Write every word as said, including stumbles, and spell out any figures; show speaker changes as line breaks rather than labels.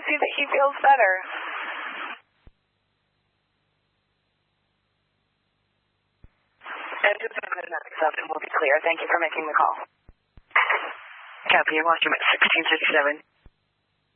see that he feels better. And just something will be clear. Thank you for making the call.
Copy, I lost him at sixteen fifty-seven.